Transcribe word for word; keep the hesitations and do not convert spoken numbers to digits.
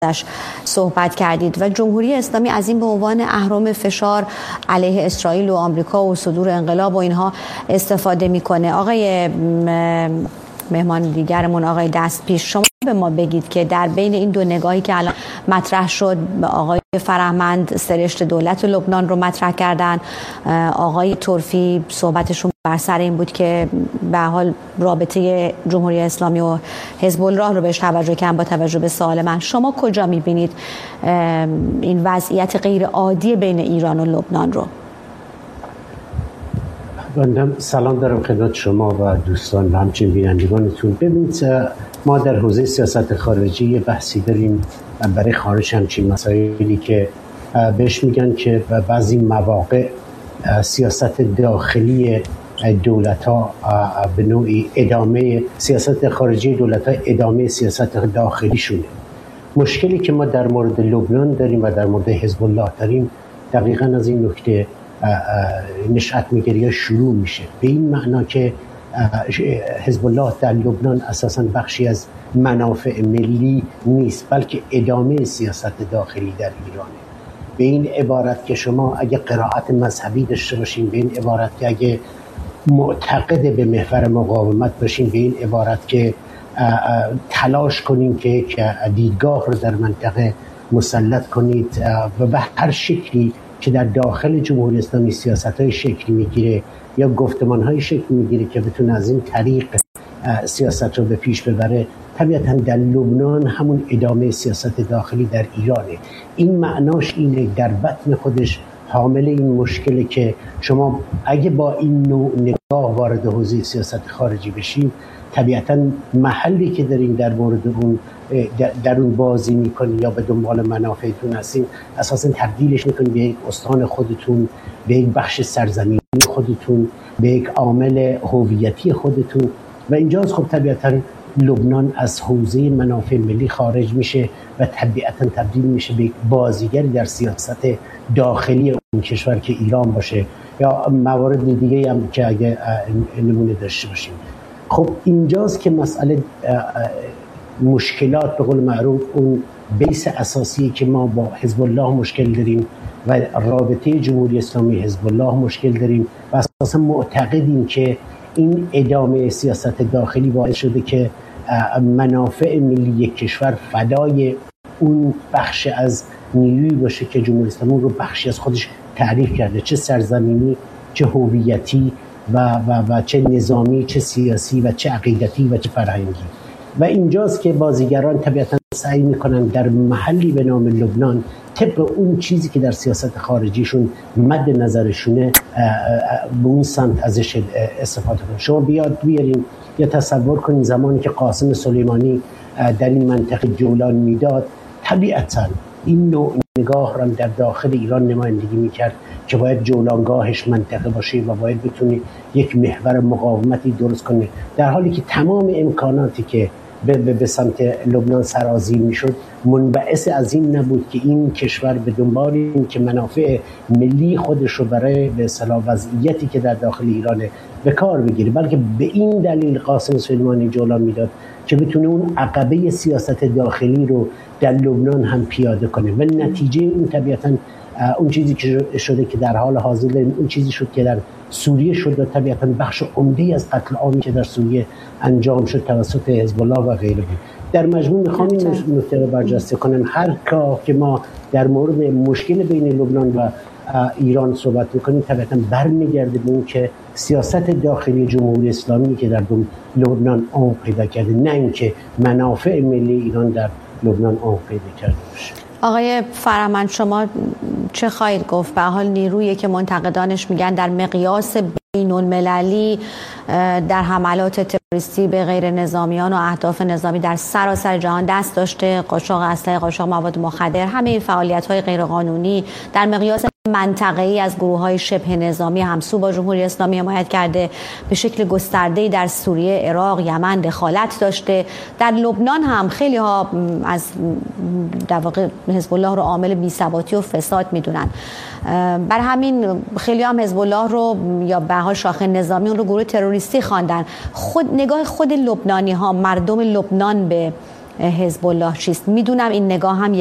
صحبت کردید و جمهوری اسلامی از این به عنوان اهرم فشار علیه اسرائیل و آمریکا و صدور انقلاب و اینها استفاده میکنه. آقای مهمان دیگرمون آقای دستپیش، شما به ما بگید که در بین این دو نگاهی که الان مطرح شد، آقای فرهمند سرشت دولت لبنان رو مطرح کردن، آقای طرفی صحبتشون بر سر این بود که به حال رابطه جمهوری اسلامی و حزب الله رو بهش توجه کردن. با توجه به سوال من، شما کجا میبینید این وضعیت غیر عادی بین ایران و لبنان رو؟ بندم سلام دارم خدمت شما و دوستان و همچنین بینندگانتون. ببینید، ما در حوزه سیاست خارجی یه بحثی داریم برای خارج همچین مسائلی که بهش میگن که بعضی مواقع سیاست داخلی دولت ها به نوعی ادامه سیاست خارجی دولت ها ادامه سیاست داخلی شونه. مشکلی که ما در مورد لبنان داریم و در مورد حزب الله داریم دقیقاً از این نکته نشأت میگیره یا شروع میشه، به این معنا که حزب الله در لبنان اساساً بخشی از منافع ملی نیست، بلکه ادامه سیاست داخلی در ایرانه. به این عبارت که شما اگه قرائت مذهبی داشته باشین، به این عبارت که اگه معتقد به محور مقاومت باشین، به این عبارت که تلاش کنین که دیدگاه رو در منطقه مسلط کنید و به هر شکلی که در داخل جمهوری اسلامی سیاست‌های شکل میگیره یا گفتمان‌های شکل میگیره که بتونه از این طریق سیاست رو به پیش ببره، طبیعتاً در لبنان همون ادامه سیاست داخلی در ایرانه. این معناش اینه، در بطن خودش حامل این مشکله که شما اگه با این نوع نگاه وارد حوزه سیاست خارجی بشین، طبیعتاً محلی که دارین در مورد اون در اون بازی میکنین یا به دنبال منافعتون هستین، اساساً تبدیلش میکنین به یک استان خودتون، به یک بخش سرزمینی خودتون، به یک عامل هویتی خودتون. و اینجاست خب طبیعتاً لبنان از حوزه منافع ملی خارج میشه و طبیعتاً تبدیل میشه به یک بازیگری در سیاست داخلی اون کشور که ایران باشه یا موارد دیگه هم که اگه نمونه داشته باشیم. خب اینجاست که مسئله مشکلات، به قول معروف اون بیس اساسی که ما با حزب الله مشکل داریم و رابطه جمهوری اسلامی حزب الله مشکل داریم و اساسا معتقدیم که این ادامه سیاست داخلی باعث شده که منافع ملی یک کشور فدای اون بخش از نیرویی باشه که جمهوری اسلامی رو بخشی از خودش تعریف کرده، چه سرزمینی، چه هویتی و, و, و چه نظامی، چه سیاسی و چه عقیدتی و چه فرهنگی. و اینجاست که بازیگران طبیعتاً سعی میکنن در محلی به نام لبنان طبق اون چیزی که در سیاست خارجیشون مد نظرشونه به اون سمت ازش استفاده کنن. شما بیاد بیارین یا تصور کنین زمانی که قاسم سلیمانی در این منطقه جولان میداد، طبیعتاً این نوع نگاه را در داخل ایران نمایندگی میکرد که باید جولانگاهش منطقه باشه و باید بتونی یک محور مقاومتی درست کنه، در حالی که تمام امکاناتی که به, به, به سمت لبنان سرازیر میشد منبعث از این نبود که این کشور به دنبال این که منافع ملی خودش رو برای به اصطلاح وضعیتی که در داخل ایران به کار بگیره، بلکه به این دلیل قاسم سلیمانی جولان میداد که بتونه اون عقبه سیاست داخلی رو در لبنان هم پیاده کنه. و نتیجه اون طبیعتاً اون چیزی که شده که در حال حاضر اون چیزی شد که در سوریه شد و طبیعتاً بخش عمده از قتل عامی که در سوریه انجام شد توسط حزب الله و غیره بود. در مجموع میخوام این نکته رو برجسته کنم، هر کار که ما در مورد مشکل بین لبنان و ایران صحبت میکنیم طبیعتاً برمیگرده به اون که سیاست داخلی جمهوری اسلامی که در لبنان عمق پیدا کرده، نه اینکه منافع ملی ایران در لبنان عمق پیدا کرده باشه. آقای فرهمند، شما چه خواهید گفت؟ به حال نیرویی که منتقدانش میگن در مقیاس بین المللی در حملات تروریستی به غیر نظامیان و اهداف نظامی در سراسر جهان دست داشته، قاچاق اسلحه، قاچاق مواد مخدر، همه این فعالیت‌های غیرقانونی در مقیاس منطقه‌ای از گروه‌های شبه نظامی همسو با جمهوری اسلامی حمایت کرده، به شکل گسترده‌ای در سوریه، عراق، یمن دخالت داشته. در لبنان هم خیلی‌ها از در واقع حزب الله رو عامل بی‌ثباتی و فساد می‌دونن. بر همین خیلی هم حزب الله رو یا به حال شاخه نظامی اون رو گروه تروریستی خواندن. خود نگاه خود لبنانی ها، مردم لبنان به حزب الله چیست؟ میدونم این نگاه هم